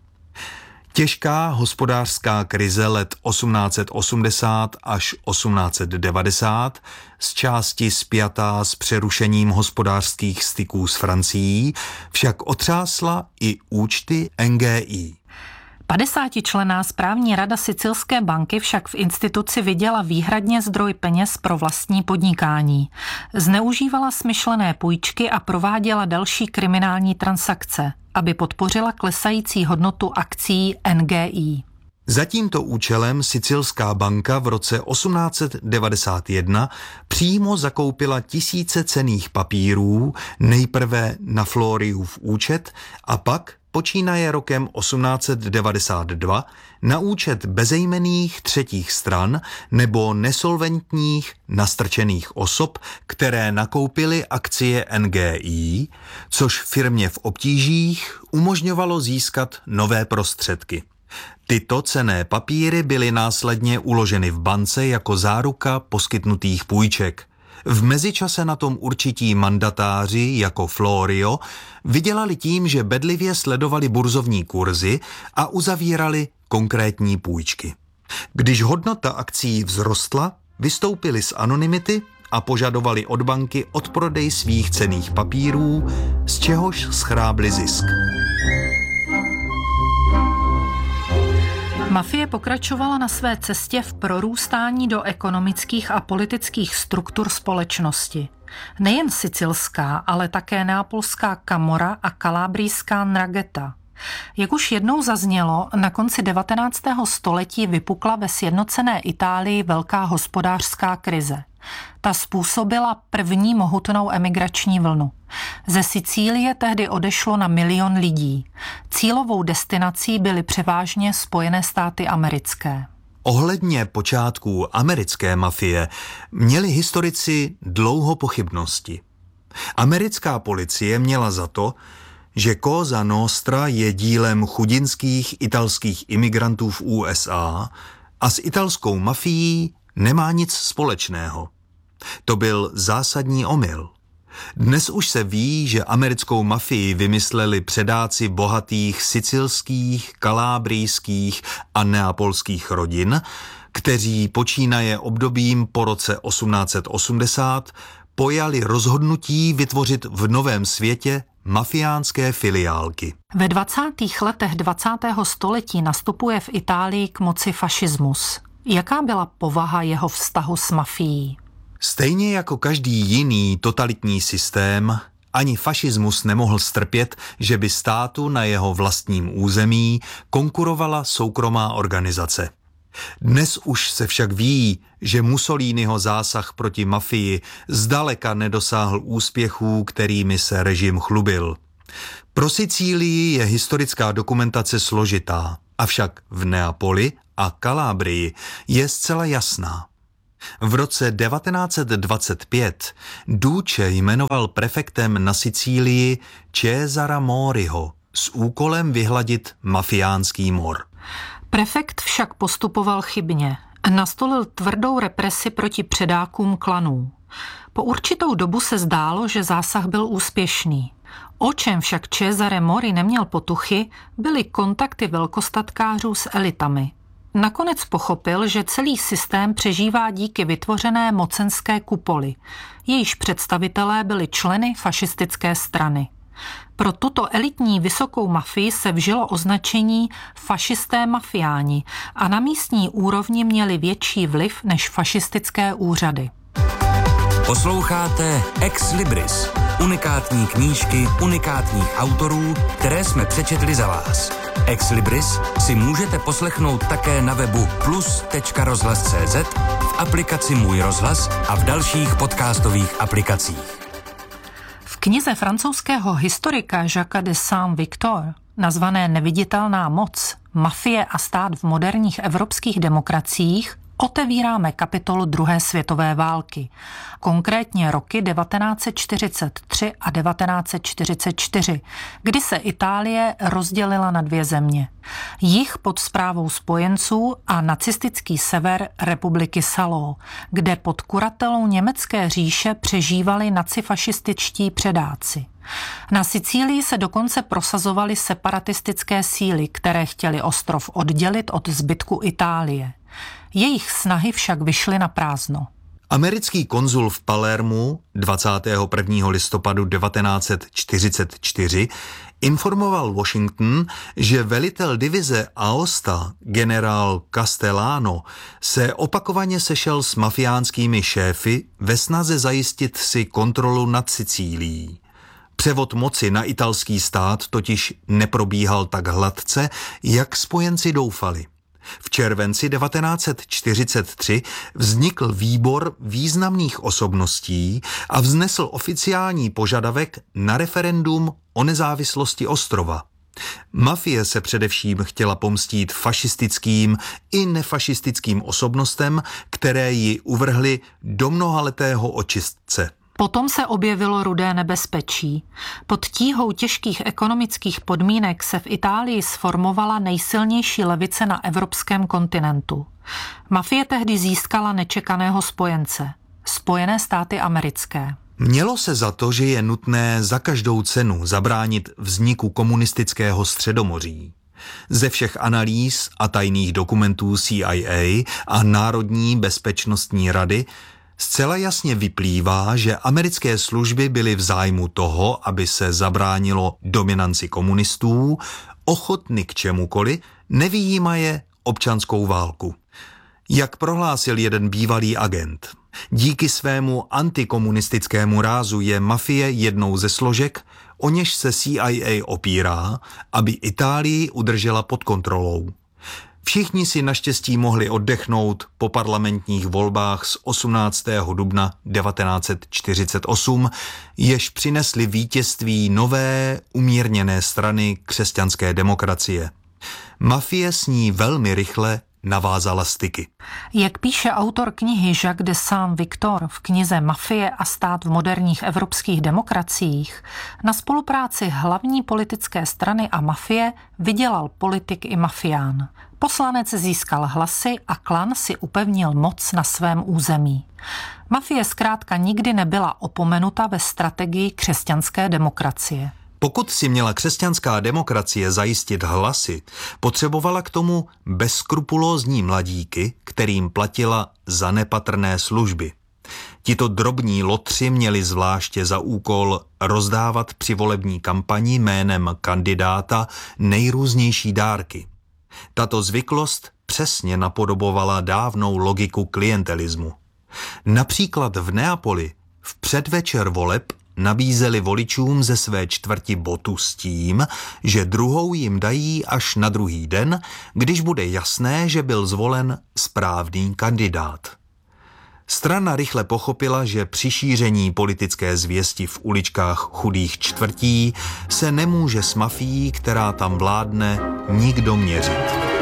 Těžká hospodářská krize let osmnáct osmdesát až osmnáct devadesát, z části spjatá s přerušením hospodářských styků s Francií, však otřásla i účty N G I. padesátičlenná správní rada Sicilské banky však v instituci viděla výhradně zdroj peněz pro vlastní podnikání. Zneužívala smyšlené půjčky a prováděla další kriminální transakce, aby podpořila klesající hodnotu akcií N G I. Za tímto účelem Sicilská banka v roce osmnáct set devadesát jedna přímo zakoupila tisíce cenných papírů, nejprve na Floriův účet a pak, počínaje rokem osmnáct set devadesát dva, na účet bezejmenných třetích stran nebo nesolventních nastrčených osob, které nakoupily akcie N G I, což firmě v obtížích umožňovalo získat nové prostředky. Tyto cenné papíry byly následně uloženy v bance jako záruka poskytnutých půjček. V mezičase na tom určití mandatáři jako Florio vydělali tím, že bedlivě sledovali burzovní kurzy a uzavírali konkrétní půjčky. Když hodnota akcií vzrostla, vystoupili z anonymity a požadovali od banky odprodej svých cenných papírů, z čehož schrábli zisk. Mafie pokračovala na své cestě v prorůstání do ekonomických a politických struktur společnosti. Nejen sicilská, ale také neapolská Camorra a kalábrijská Ndrangheta. Jak už jednou zaznělo, na konci devatenáctého století vypukla ve sjednocené Itálii velká hospodářská krize. Ta způsobila první mohutnou emigrační vlnu. Ze Sicílie tehdy odešlo na milion lidí. Cílovou destinací byly převážně Spojené státy americké. Ohledně počátků americké mafie měli historici dlouho pochybnosti. Americká policie měla za to, že Cosa Nostra je dílem chudinských italských imigrantů v U S A a s italskou mafií nemá nic společného. To byl zásadní omyl. Dnes už se ví, že americkou mafii vymysleli předáci bohatých sicilských, kalábrijských a neapolských rodin, kteří počínaje obdobím po roce osmnáct set osmdesát pojali rozhodnutí vytvořit v novém světě mafiánské filiálky. Ve dvacátých letech dvacátého století nastupuje v Itálii k moci fašismus. Jaká byla povaha jeho vztahu s mafií? Stejně jako každý jiný totalitní systém, ani fašismus nemohl strpět, že by státu na jeho vlastním území konkurovala soukromá organizace. Dnes už se však ví, že Mussoliniho zásah proti mafii zdaleka nedosáhl úspěchů, kterými se režim chlubil. Pro Sicílii je historická dokumentace složitá, avšak v Neapoli a Kalábrii je zcela jasná. V roce devatenáct set dvacet pět Duce jmenoval prefektem na Sicílii Cesara Moriho s úkolem vyhladit mafiánský mor. Prefekt však postupoval chybně. Nastolil tvrdou represi proti předákům klanů. Po určitou dobu se zdálo, že zásah byl úspěšný. O čem však Cesare Mori neměl potuchy, byly kontakty velkostatkářů s elitami. Nakonec pochopil, že celý systém přežívá díky vytvořené mocenské kupoli. Jejíž představitelé byli členy fašistické strany. Pro tuto elitní vysokou mafii se vžilo označení fašisté mafiáni a na místní úrovni měli větší vliv než fašistické úřady. Posloucháte Ex Libris, unikátní knížky unikátních autorů, které jsme přečetli za vás. Ex Libris si můžete poslechnout také na webu plus tečka rozhlas tečka cé zet, v aplikaci Můj rozhlas a v dalších podcastových aplikacích. V knize francouzského historika Jacques de Saint-Victor, nazvané Neviditelná moc, mafie a stát v moderních evropských demokraciích, otevíráme kapitolu druhé světové války, konkrétně roky devatenáct set čtyřicet tři a devatenáct set čtyřicet čtyři, kdy se Itálie rozdělila na dvě země. Jih pod správou spojenců a nacistický sever republiky Salò, kde pod kuratelou německé říše přežívali nacifašističtí předáci. Na Sicílii se dokonce prosazovaly separatistické síly, které chtěly ostrov oddělit od zbytku Itálie. Jejich snahy však vyšly na prázdno. Americký konzul v Palermu dvacátého prvního listopadu devatenáct set čtyřicet čtyři informoval Washington, že velitel divize Aosta, generál Castellano, se opakovaně sešel s mafiánskými šéfy ve snaze zajistit si kontrolu nad Sicílií. Převod moci na italský stát totiž neprobíhal tak hladce, jak spojenci doufali. V červenci devatenáct set čtyřicet tři vznikl výbor významných osobností a vznesl oficiální požadavek na referendum o nezávislosti ostrova. Mafie se především chtěla pomstít fašistickým i nefašistickým osobnostem, které ji uvrhly do mnohaletého očistce. Potom se objevilo rudé nebezpečí. Pod tíhou těžkých ekonomických podmínek se v Itálii sformovala nejsilnější levice na evropském kontinentu. Mafie tehdy získala nečekaného spojence. Spojené státy americké. Mělo se za to, že je nutné za každou cenu zabránit vzniku komunistického středomoří. Ze všech analýz a tajných dokumentů C I A a Národní bezpečnostní rady zcela jasně vyplývá, že americké služby byly v zájmu toho, aby se zabránilo dominanci komunistů, ochotny k čemukoli, nevyjímaje občanskou válku. Jak prohlásil jeden bývalý agent, díky svému antikomunistickému rázu je mafie jednou ze složek, o něž se C I A opírá, aby Itálii udržela pod kontrolou. Všichni si naštěstí mohli oddechnout po parlamentních volbách z osmnáctého dubna devatenáct set čtyřicet osm, jež přinesly vítězství nové, umírněné strany křesťanské demokracie. Mafie s ní velmi rychle navázala styky. Jak píše autor knihy Jacques de Saint-Victor v knize Mafie a stát v moderních evropských demokraciích, na spolupráci hlavní politické strany a mafie vydělal politik i mafián. Poslanec získal hlasy a klan si upevnil moc na svém území. Mafie zkrátka nikdy nebyla opomenuta ve strategii křesťanské demokracie. Pokud si měla křesťanská demokracie zajistit hlasy, potřebovala k tomu bezskrupulózní mladíky, kterým platila za nepatrné služby. Tito drobní lotři měli zvláště za úkol rozdávat při volební kampani jménem kandidáta nejrůznější dárky. Tato zvyklost přesně napodobovala dávnou logiku klientelismu. Například v Neapoli v předvečer voleb nabízeli voličům ze své čtvrti botu s tím, že druhou jim dají až na druhý den, když bude jasné, že byl zvolen správný kandidát. Strana rychle pochopila, že při šíření politické zvěsti v uličkách chudých čtvrtí se nemůže s mafií, která tam vládne, nikdo měřit.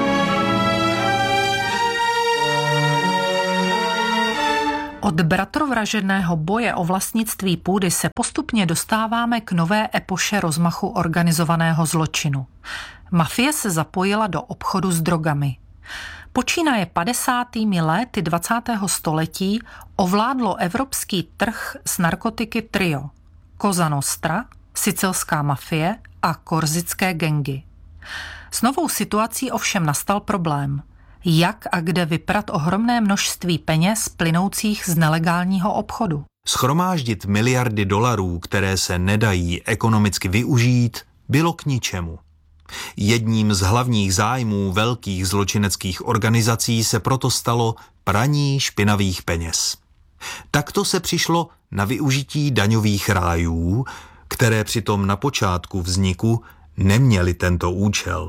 Od bratrovražedného boje o vlastnictví půdy se postupně dostáváme k nové epoše rozmachu organizovaného zločinu. Mafie se zapojila do obchodu s drogami. Počínaje padesátými léty dvacátého století ovládlo evropský trh s narkotiky trio Cosa Nostra, sicilská mafie a korzické gangy. S novou situací ovšem nastal problém. Jak a kde vyprat ohromné množství peněz plynoucích z nelegálního obchodu? Schromáždit miliardy dolarů, které se nedají ekonomicky využít, bylo k ničemu. Jedním z hlavních zájmů velkých zločineckých organizací se proto stalo praní špinavých peněz. Takto se přišlo na využití daňových rájů, které přitom na počátku vzniku neměly tento účel.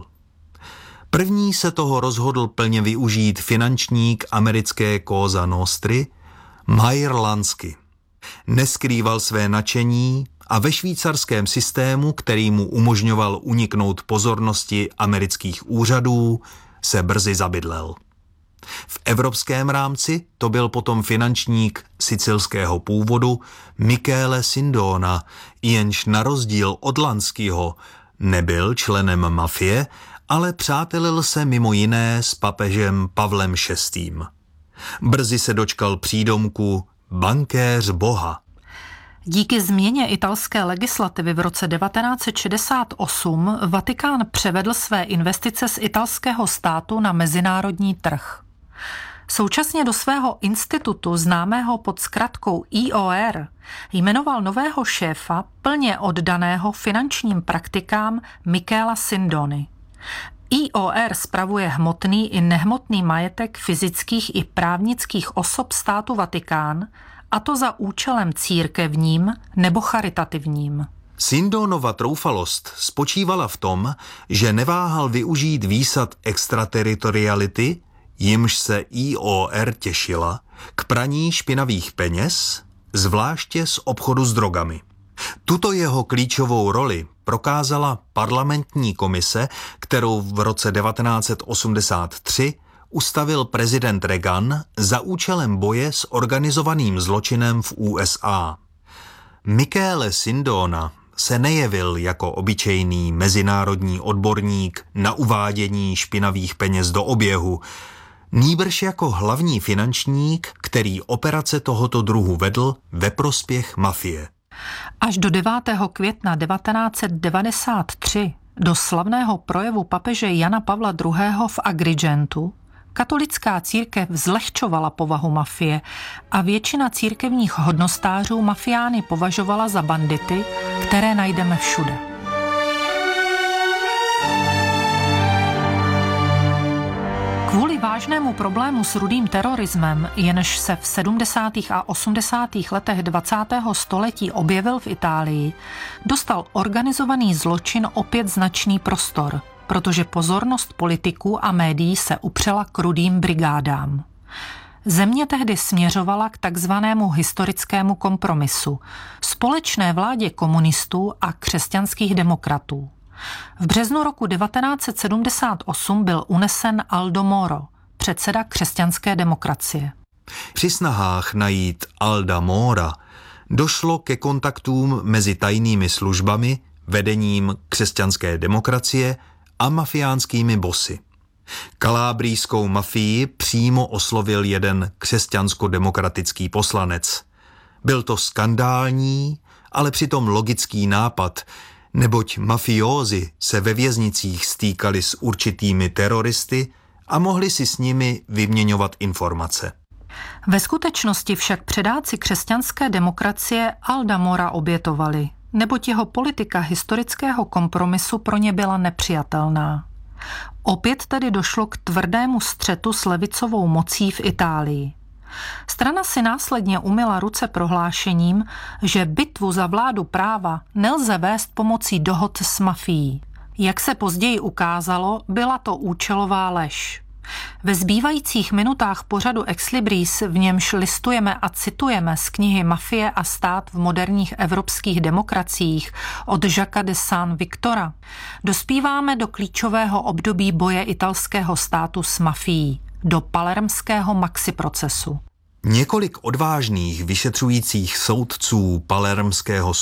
První se toho rozhodl plně využít finančník americké Cosa Nostry Meyer Lansky. Neskrýval své nadšení a ve švýcarském systému, který mu umožňoval uniknout pozornosti amerických úřadů, se brzy zabydlel. V evropském rámci to byl potom finančník sicilského původu Michele Sindona, jenž na rozdíl od Lanskyho nebyl členem mafie, ale přátelil se mimo jiné s papežem Pavlem šestým. Brzy se dočkal přídomku bankéř Boha. Díky změně italské legislativy v roce devatenáct set šedesát osm Vatikán převedl své investice z italského státu na mezinárodní trh. Současně do svého institutu, známého pod zkratkou I O R, jmenoval nového šéfa plně oddaného finančním praktikám Michela Sindony. I O R spravuje hmotný i nehmotný majetek fyzických i právnických osob státu Vatikán, a to za účelem církevním nebo charitativním. Sindonova troufalost spočívala v tom, že neváhal využít výsad extrateritoriality, jimž se I O R těšila, k praní špinavých peněz, zvláště z obchodu s drogami. Tuto jeho klíčovou roli prokázala parlamentní komise, kterou v roce devatenáct set osmdesát tři ustavil prezident Reagan za účelem boje s organizovaným zločinem v U S A. Michele Sindona se nejevil jako obyčejný mezinárodní odborník na uvádění špinavých peněz do oběhu, nýbrž jako hlavní finančník, který operace tohoto druhu vedl ve prospěch mafie. Až do devátého května devatenáct set devadesát tři do slavného projevu papeže Jana Pavla druhého. V Agrigentu katolická církev zlehčovala povahu mafie a většina církevních hodnostářů mafiány považovala za bandity, které najdeme všude. Kvůli vážnému problému s rudým terorismem, jenž se v sedmdesátých a osmdesátých letech dvacátého století objevil v Itálii, dostal organizovaný zločin opět značný prostor, protože pozornost politiků a médií se upřela k rudým brigádám. Země tehdy směřovala k takzvanému historickému kompromisu, společné vládě komunistů a křesťanských demokratů. V březnu roku devatenáct set sedmdesát osm byl unesen Aldo Moro, předseda křesťanské demokracie. Při snahách najít Alda Mora došlo ke kontaktům mezi tajnými službami, vedením křesťanské demokracie a mafiánskými bosy. Kalábrijskou mafii přímo oslovil jeden křesťansko-demokratický poslanec. Byl to skandální, ale přitom logický nápad, neboť mafiózi se ve věznicích stýkali s určitými teroristy a mohli si s nimi vyměňovat informace. Ve skutečnosti však předáci křesťanské demokracie Alda Mora obětovali, neboť jeho politika historického kompromisu pro ně byla nepřijatelná. Opět tedy došlo k tvrdému střetu s levicovou mocí v Itálii. Strana si následně umyla ruce prohlášením, že bitvu za vládu práva nelze vést pomocí dohod s mafií. Jak se později ukázalo, byla to účelová lež. Ve zbývajících minutách pořadu Ex Libris, v němž listujeme a citujeme z knihy Mafie a stát v moderních evropských demokraciích od Jacques de Saint-Victora, dospíváme do klíčového období boje italského státu s mafií, do palermského maxiprocesu. Několik odvážných vyšetřujících soudců palermského